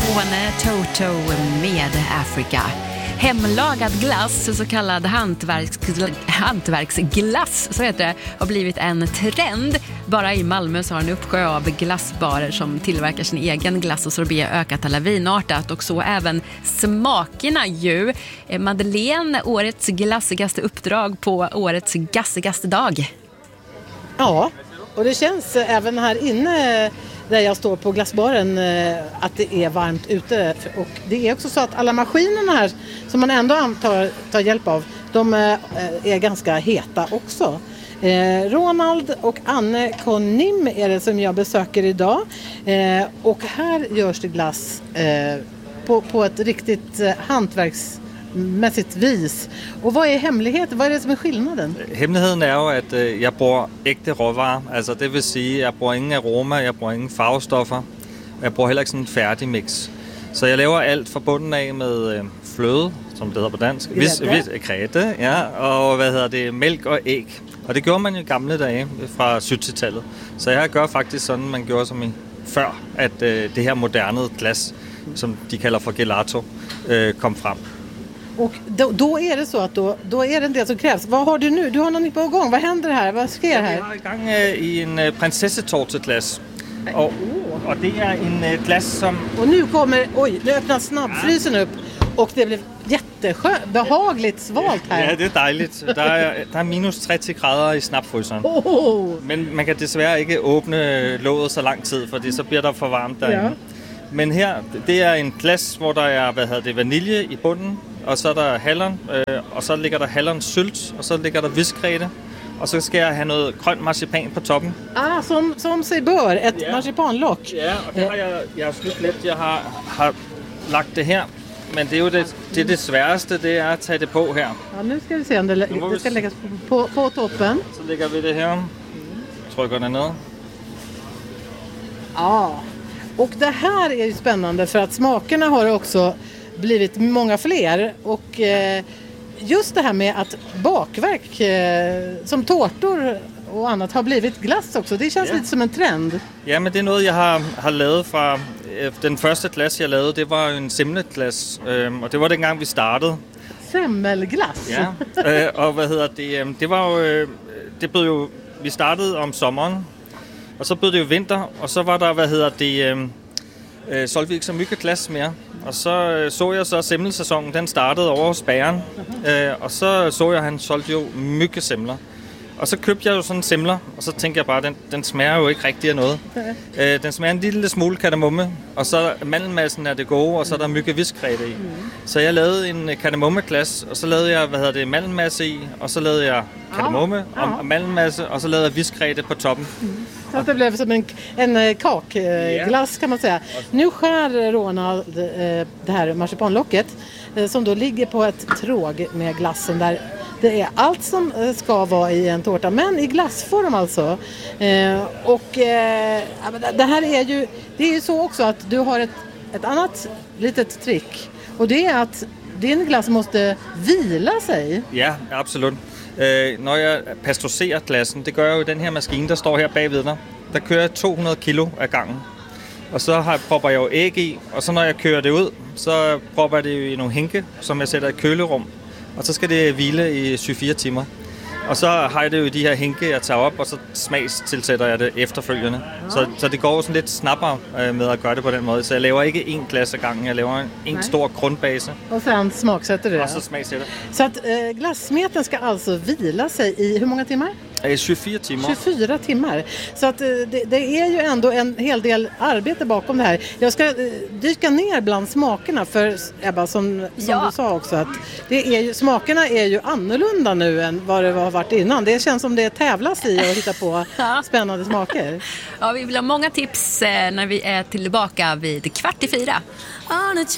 One Toto med Africa. Hemlagad glass, så kallad hantverksglass, så heter det, har blivit en trend. Bara i Malmö så har en uppsjö av glassbarer som tillverkar sin egen glass och sorbet ökat lavinartat, och så även smakerna ju. Madeleine, årets glassigaste uppdrag på årets gassigaste dag. Ja, och det känns även här inne där jag står på glassbaren att det är varmt ute. Och det är också så att alla maskinerna här som man ändå tar hjälp av, de är ganska heta också. Ronald och Anne Konim är det som jag besöker idag. Och här görs det glass på ett riktigt hantverksmässigt vis. Och vad är hemligheten? Vad är det som är skillnaden? Hemligheden är ju att jag bruger ægte råvarer. Altså det vil sige, jag bruger ingen aroma, jag bruger ingen farvestoffer. Jag bruger heller ikke sådan en færdig mix. Så jeg laver alt fra bunden af med fløde, som det hedder på dansk. Kræde, ja, og mælk og æg. Og det gjorde man jo i gamle dage fra 70-tallet. Så jeg gør faktisk sådan, man gjorde som i før, at det her moderne glas, som de kalder for gelato, kom frem. Och då är det så att då är det en del som krävs. Vad har du nu? Du har något på gång. Vad händer här? Vad sker här? Jag har igång i en prinsessetårteglas. Och det är en glas som... Och nu öppnas snabbfrysen upp. Och det blev jättebehagligt svalt här. Ja, det är dejligt. Der är minus 30 grader i snabbfryseren. Men man kan desværre ikke åbne låget så lang tid, fordi så bliver der for varmt derinde. Ja. Men her, det er en glas, hvor der er vanilje i bunden, og så er der hallon, og så ligger der hallonsylt, og så ligger der viskræde, og så skal jeg have noget grønt marcipan på toppen. Som sig bör, ett marcipanlock. Ja, og det har jeg har slut lidt. Jeg har lagt det her, men det er jo det sværeste, det er at tage det på her. Ja, nu ska vi se om det ska läggas på toppen. Så lägger vi det här. Trycker det ner. Ja. Och det här är ju spännande för att smakerna har också blivit många fler. Och just det här med att bakverk som tårtor och annat har blivit glass också. Det känns lite som en trend. Ja, men det är något jag har lavet från den första glass jag lavede. Det var en semmelglass. Och det var den gång vi startade. Semmelglass? Ja. Och det var ju... Det blev ju... Vi startade om sommaren. Och så blev det ju vinter, och så var der, solgte vi ikke så mycket glas mere. Og så jeg så semmelsäsongen, den startede over hos bageren. Og så jeg, han solgte jo mycket semler. Og så købte jeg jo sådan semler, og så tænkte jeg bare, den smager jo ikke rigtig af noget. Den smager en lille smule kardemomme, og så mandelmassen er det gode, og så er der mycket viskræde i. Så jeg lavede en kardemommeglas, og så lavede jeg, mandelmasse i, og så lavede jeg kardemomme og mandelmasse, og så lavede jeg viskræde på toppen. Så att det blev som en kakglass kan man säga. Nu skär Ronald det här marsipanlocket som då ligger på ett tråg med glassen där det är allt som ska vara i en tårta, men i glassform alltså. Det här är ju så också att du har ett annat litet trick, och det är att din glass måste vila sig. Ja, absolut. Når jeg pasteuriserer glassen, det gør jeg jo i den her maskine, der står her bagved dig. Der kører jeg 200 kilo af gangen. Og så propper jeg jo æg i, og så når jeg kører det ud, så propper jeg det jo i nogle hænke, som jeg sætter i kølerum. Og så skal det hvile i 7-4 timer. Og så har jeg det jo i de her hænke, jeg tager op, og så smagstilsætter jeg det efterfølgende. Så det går sådan lidt snappere med at gøre det på den måde. Så jeg laver ikke en glas ad gangen, jeg laver en stor grundbase. Och sen smaksätter du det. Och så smaksätter. Så att glassmeten ska alltså vila sig i hur många timmar? 24 timmar. 24 timmar. Så att det är ju ändå en hel del arbete bakom det här. Jag ska dyka ner bland smakerna, för Ebba, som du sa också, att smakerna är ju annorlunda nu än vad det har varit innan. Det känns som det tävlas i att hitta på spännande smaker. Ja, vi vill ha många tips när vi är tillbaka vid 3:15.